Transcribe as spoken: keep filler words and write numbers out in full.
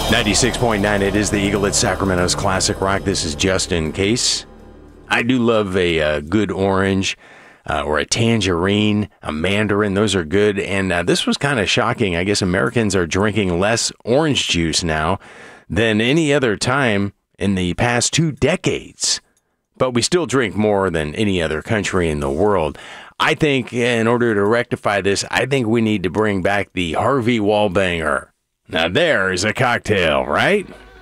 ninety-six point nine, it is the Eagle at Sacramento's Classic Rock. This is Justin Case. I do love a uh, good orange uh, or a tangerine, a mandarin. Those are good. And uh, this was kind of shocking. I guess Americans are drinking less orange juice now than any other time in the past two decades. But we still drink more than any other country in the world. I think in order to rectify this, I think we need to bring back the Harvey Wallbanger. Now there's a cocktail, right?